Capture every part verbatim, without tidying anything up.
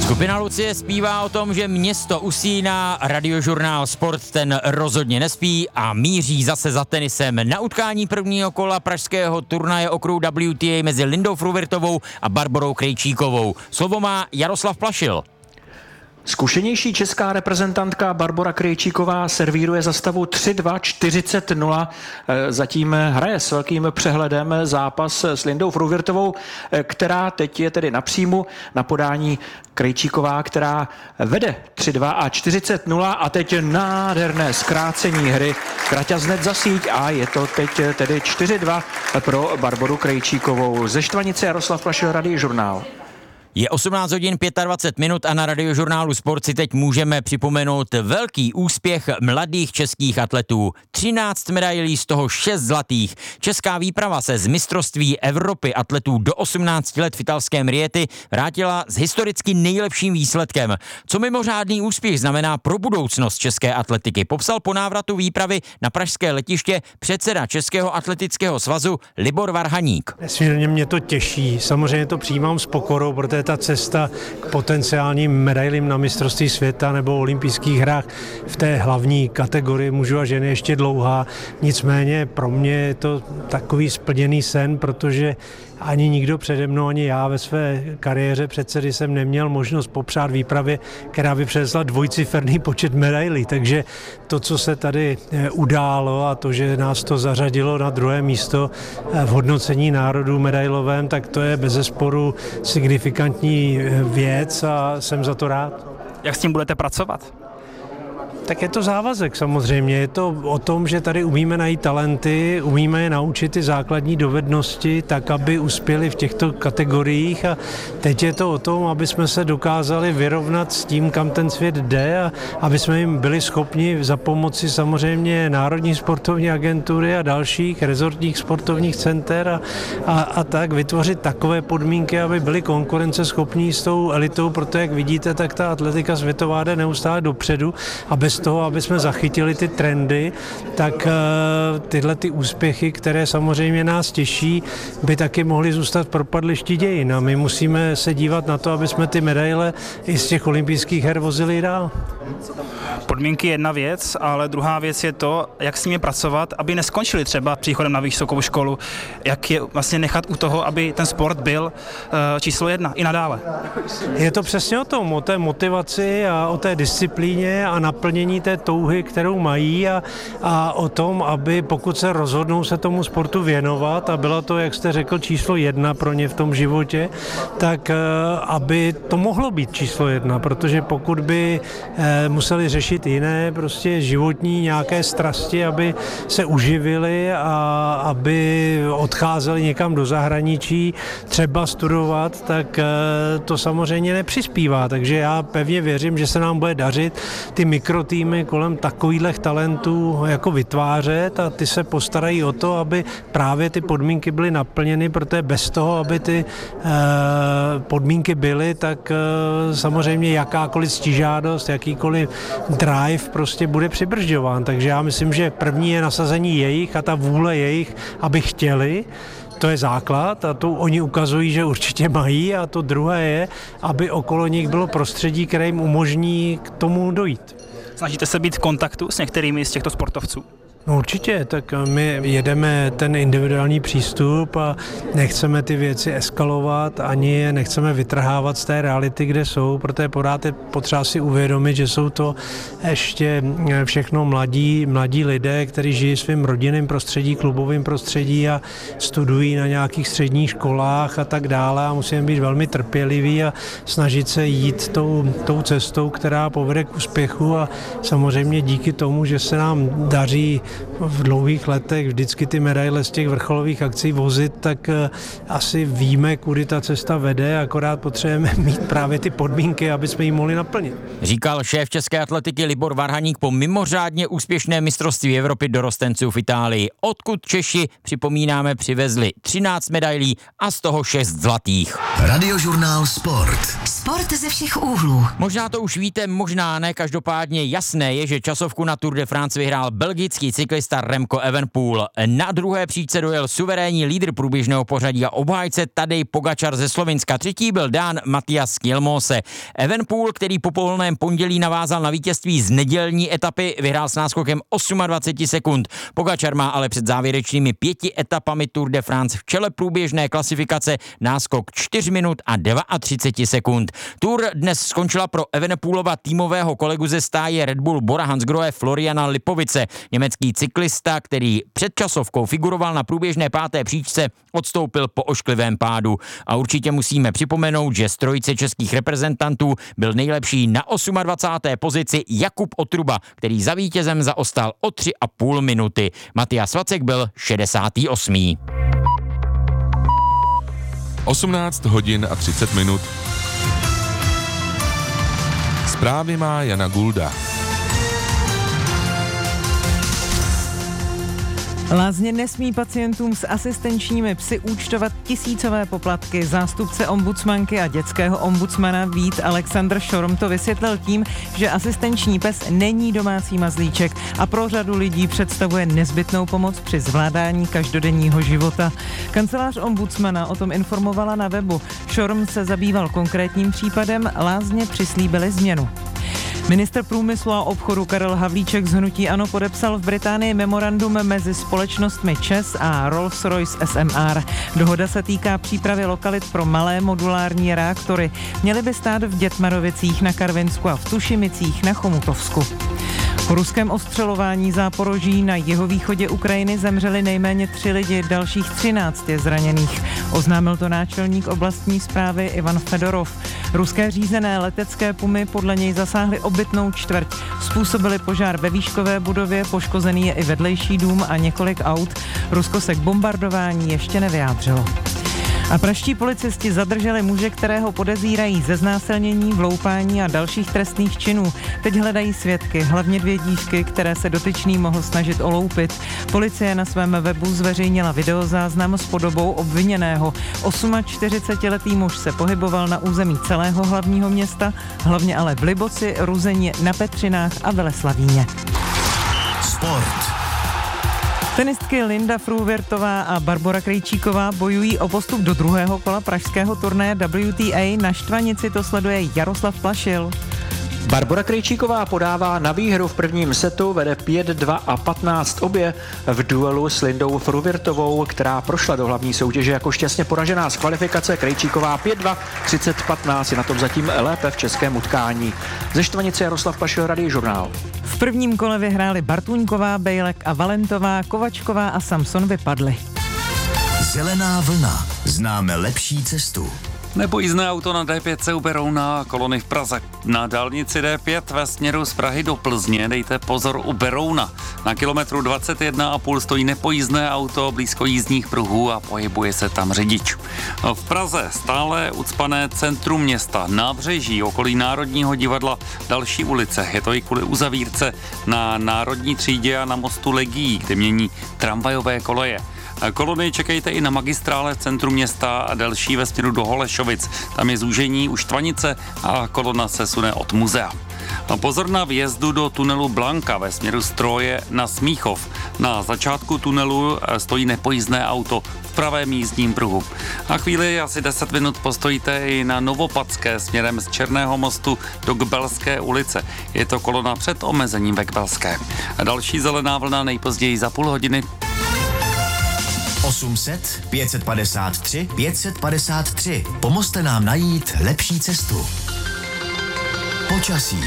Skupina Lucie zpívá o tom, že město usíná, Radiožurnál Sport ten rozhodně nespí a míří zase za tenisem na utkání prvního kola pražského turnaje okruhu W T A mezi Lindou Fruhvirtovou a Barborou Krejčíkovou. Slovo má Jaroslav Plašil. Zkušenější česká reprezentantka Barbora Krejčíková servíruje za stavu tři dva čtyřicet nula. Zatím hraje s velkým přehledem zápas s Lindou Fruhvirtovou, která teď je tedy na příjmu na podání Krejčíková, která vede tři dva a čtyřicet nula a teď nádherné zkrácení hry. Kraťa zned za síť a je to teď tedy čtyři dva pro Barboru Krejčíkovou. Ze Štvanice Jaroslav Plašil, Radiožurnál. Je osmnáct hodin dvacet pět minut a na Radiožurnálu Sport si teď můžeme připomenout velký úspěch mladých českých atletů. třináct medailí, z toho šest zlatých. Česká výprava se z mistrovství Evropy atletů do osmnácti let v italském Rieti vrátila s historicky nejlepším výsledkem. Co mimořádný úspěch znamená pro budoucnost české atletiky, popsal po návratu výpravy na pražské letiště předseda Českého atletického svazu Libor Varhaník. Nesmírně mě to těší, samozřejmě to přijímám s pokorou, protože ta cesta k potenciálním medailím na mistrovství světa nebo olympijských hrách v té hlavní kategorii mužů a ženy ještě dlouhá. Nicméně pro mě je to takový splněný sen, protože ani nikdo přede mnou, ani já ve své kariéře předsedy jsem neměl možnost popřát výpravě, která by přinesla dvojciferný počet medailí. Takže to, co se tady událo a to, že nás to zařadilo na druhé místo v hodnocení národů medailovém, tak to je bezesporu signifikantní věc a jsem za to rád. Jak s tím budete pracovat? Tak je to závazek samozřejmě, je to o tom, že tady umíme najít talenty, umíme je naučit ty základní dovednosti tak, aby uspěli v těchto kategoriích a teď je to o tom, aby jsme se dokázali vyrovnat s tím, kam ten svět jde a aby jsme jim byli schopni za pomoci samozřejmě Národní sportovní agentury a dalších rezortních sportovních center a, a, a tak vytvořit takové podmínky, aby byli konkurenceschopní s tou elitou, protože jak vidíte, tak ta atletika světová jde neustále dopředu a bez toho, aby jsme zachytili ty trendy, tak tyhle ty úspěchy, které samozřejmě nás těší, by taky mohly zůstat v propadlišti dějin. A my musíme se dívat na to, aby jsme ty medaile i z těch olympijských her vozili dál. Podmínky je jedna věc, ale druhá věc je to, jak s nimi pracovat, aby neskončili třeba příchodem na vysokou školu, jak je vlastně nechat u toho, aby ten sport byl uh, číslo jedna i nadále. Je to přesně o tom, o té motivaci a o té disciplíně a naplnění té touhy, kterou mají a, a o tom, aby pokud se rozhodnou se tomu sportu věnovat a byla to, jak jste řekl, číslo jedna pro ně v tom životě, tak uh, aby to mohlo být číslo jedna, protože pokud by uh, museli řešit jiné prostě životní nějaké strasti, aby se uživili a aby odcházeli někam do zahraničí, třeba studovat, tak to samozřejmě nepřispívá. Takže já pevně věřím, že se nám bude dařit ty mikrotýmy kolem takových talentů jako vytvářet a ty se postarají o to, aby právě ty podmínky byly naplněny, protože bez toho, aby ty podmínky byly, tak samozřejmě jakákoliv stížádost, jakýkoliv drive prostě bude přibržďován. Takže já myslím, že první je nasazení jejich a ta vůle jejich, aby chtěli. To je základ a to oni ukazují, že určitě mají a to druhé je, aby okolo nich bylo prostředí, které jim umožní k tomu dojít. Snažíte se být v kontaktu s některými z těchto sportovců? No určitě, tak my jedeme ten individuální přístup a nechceme ty věci eskalovat, ani je nechceme vytrhávat z té reality, kde jsou, protože pořád je potřeba si uvědomit, že jsou to ještě všechno mladí, mladí lidé, kteří žijí svým rodinným prostředí, klubovým prostředí a studují na nějakých středních školách a tak dále a musíme být velmi trpěliví a snažit se jít tou, tou cestou, která povede k úspěchu a samozřejmě díky tomu, že se nám daří v dlouhých letech vždycky ty medaile z těch vrcholových akcí vozit, tak asi víme, kudy ta cesta vede, akorát potřebujeme mít právě ty podmínky, aby jsme ji mohli naplnit. Říkal šéf české atletiky Libor Varhaník po mimořádně úspěšné mistrovství Evropy dorostenců v Itálii, odkud Češi, připomínáme, přivezli třináct medailí a z toho šest zlatých. Radiožurnál Sport. Sport ze všech úhlů. Možná to už víte, možná ne, každopádně jasné je, že časovku na Tour de France vyhrál belgický cyklista cyklista Remco Evenepoel. Na druhé příčce dojel suverénní lídr průběžného pořadí a obhájce Tadej Pogačar ze Slovinska. Třetí byl Dán Matthias Skjelmose. Evenepoel, který po povolném pondělí navázal na vítězství z nedělní etapy, vyhrál s náskokem dvacet osm sekund. Pogačar má ale před závěrečnými pěti etapami Tour de France v čele průběžné klasifikace náskok čtyři minut a třicet dva sekund. Tour dnes skončila pro Evenepoelova týmového kolegu ze stáje Red Bull Bora Hansgrohe Floriana Lipovice. Německý cyklista, který před časovkou figuroval na průběžné páté příčce, odstoupil po ošklivém pádu. A určitě musíme připomenout, že z trojice českých reprezentantů byl nejlepší na dvacáté osmé pozici Jakub Otruba, který za vítězem zaostal o tři a půl minuty. Matias Vacek byl šedesátý osmý osmnáct hodin a třicet minut. Zprávy má Jana Gulda. Lázně nesmí pacientům s asistenčními psy účtovat tisícové poplatky. Zástupce ombudsmanky a dětského ombudsmana Vít Alexandr Šorm to vysvětlil tím, že asistenční pes není domácí mazlíček a pro řadu lidí představuje nezbytnou pomoc při zvládání každodenního života. Kancelář ombudsmana o tom informovala na webu. Šorm se zabýval konkrétním případem, lázně přislíbily změnu. Ministr průmyslu a obchodu Karel Havlíček z hnutí ANO podepsal v Británii memorandum mezi společnostmi ČEZ a Rolls-Royce S M R. Dohoda se týká přípravy lokalit pro malé modulární reaktory. Měly by stát v Dětmarovicích na Karvinsku a v Tušimicích na Chomutovsku. Po ruském ostřelování Záporoží na jihovýchodě Ukrajiny zemřeli nejméně tři lidi, dalších třináct je zraněných. Oznámil to náčelník oblastní správy Ivan Fedorov. Ruské řízené letecké pumy podle něj zasáhly obytnou čtvrť. Způsobili požár ve výškové budově, poškozený je i vedlejší dům a několik aut. Rusko se k bombardování ještě nevyjádřilo. A pražští policisti zadrželi muže, kterého podezírají ze znásilnění, vloupání a dalších trestných činů. Teď hledají svědky, hlavně dvě dívky, které se dotyčný mohl snažit oloupit. Policie na svém webu zveřejnila videozáznam s podobou obviněného. čtyřicetiosmiletý muž se pohyboval na území celého hlavního města, hlavně ale v Liboci, Ruzeni, na Petřinách a Veleslavíně. Sport. Tenistky Linda Fruhvirtová a Barbora Krejčíková bojují o postup do druhého kola pražského turnaje W T A. Na štvanici to sleduje Jaroslav Plašil. Barbora Krejčíková podává na výhru v prvním setu, vede pět dva a patnáct obě v duelu s Lindou Fruhvirtovou, která prošla do hlavní soutěže jako šťastně poražená z kvalifikace. Krejčíková pět dva, třicet patnáct je na tom zatím lépe v českém utkání. Ze štvanice Jaroslav Plašil, Radiožurnál. V prvním kole vyhráli Bartuňková, Bejlek a Valentová, Kovačková a Samson vypadli. Zelená vlna. Známe lepší cestu. Nepojízdné auto na D pět se u Berouna, kolony v Praze. Na dálnici D pět ve směru z Prahy do Plzně dejte pozor u Berouna. Na kilometru dvacet jedna a půl stojí nepojízdné auto blízko jízdních pruhů a pohybuje se tam řidič. V Praze stále ucpané centrum města, nábřeží, okolí Národního divadla, další ulice. Je to i kvůli uzavírce na Národní třídě a na mostu Legií, kde mění tramvajové koleje. Kolony čekejte i na magistrále v centru města a delší ve směru do Holešovic. Tam je zúžení u Štvanice a kolona se sune od muzea. Pozor na vjezdu do tunelu Blanka ve směru Stroje na Smíchov. Na začátku tunelu stojí nepojízdné auto v pravém jízdním pruhu. A chvíli asi deset minut postojíte i na Novopadské směrem z Černého mostu do Kbelské ulice. Je to kolona před omezením ve Kbelské. A další zelená vlna nejpozději za půl hodiny. osm set, pět padesát tři, pět padesát tři. Pomozte nám najít lepší cestu. Počasí.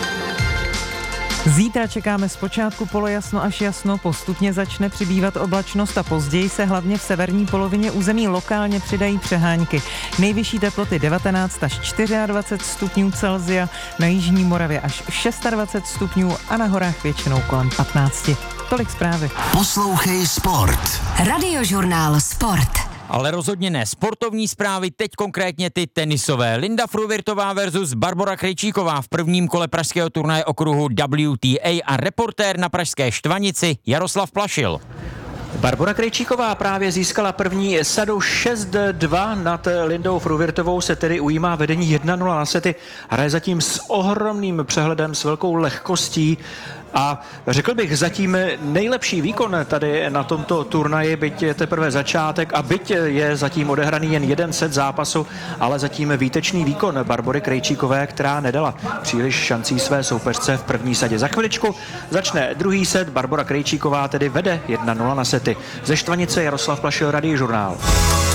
Zítra čekáme zpočátku polojasno až jasno, postupně začne přibývat oblačnost a později se hlavně v severní polovině území lokálně přidají přehánky. Nejvyšší teploty devatenáct až dvacet čtyři stupňů Celsia, na jižní Moravě až dvacet šest stupňů a na horách většinou kolem patnáct. Tolik zprávy. Poslouchej Sport. Radiožurnál Sport. Ale rozhodně ne sportovní zprávy, teď konkrétně ty tenisové. Linda Fruhvirtová versus Barbora Krejčíková v prvním kole pražského turnaje okruhu W T A a reportér na pražské Štvanici Jaroslav Plašil. Barbora Krejčíková právě získala první sadu šest dva nad Lindou Fruhvirtovou, se tedy ujímá vedení jedna nula na sety. Hraje zatím s ohromným přehledem, s velkou lehkostí. A řekl bych zatím nejlepší výkon tady na tomto turnaji, byť je teprve začátek a byť je zatím odehraný jen jeden set zápasu, ale zatím výtečný výkon Barbory Krejčíkové, která nedala příliš šancí své soupeřce v první sadě. Za chviličku začne druhý set, Barbora Krejčíková tedy vede jedna nula na sety. Ze Štvanice Jaroslav Plašil, Radiožurnál.